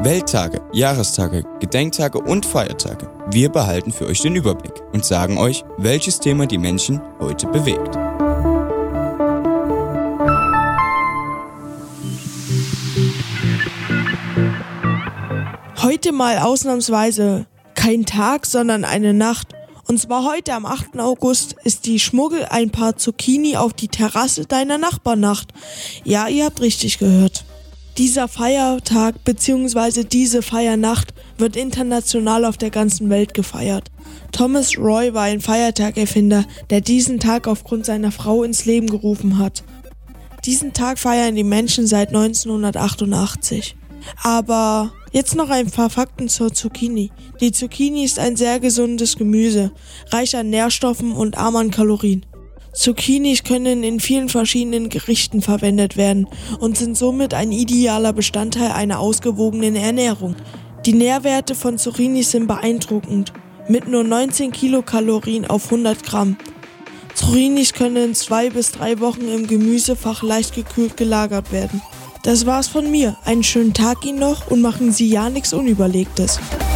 Welttage, Jahrestage, Gedenktage und Feiertage. Wir behalten für euch den Überblick und sagen euch, welches Thema die Menschen heute bewegt. Heute mal ausnahmsweise kein Tag, sondern eine Nacht. Und zwar heute am 8. August ist die Schmuggel ein paar Zucchini auf die Terrasse deiner Nachbarnacht. Ja, ihr habt richtig gehört. Dieser Feiertag bzw. diese Feiernacht wird international auf der ganzen Welt gefeiert. Thomas Roy war ein Feiertagerfinder, der diesen Tag aufgrund seiner Frau ins Leben gerufen hat. Diesen Tag feiern die Menschen seit 1988. Aber jetzt noch ein paar Fakten zur Zucchini. Die Zucchini ist ein sehr gesundes Gemüse, reich an Nährstoffen und arm an Kalorien. Zucchinis können in vielen verschiedenen Gerichten verwendet werden und sind somit ein idealer Bestandteil einer ausgewogenen Ernährung. Die Nährwerte von Zucchinis sind beeindruckend, mit nur 19 Kilokalorien auf 100 Gramm. Zucchinis können 2 bis 3 Wochen im Gemüsefach leicht gekühlt gelagert werden. Das war's von mir. Einen schönen Tag Ihnen noch und machen Sie ja nichts Unüberlegtes.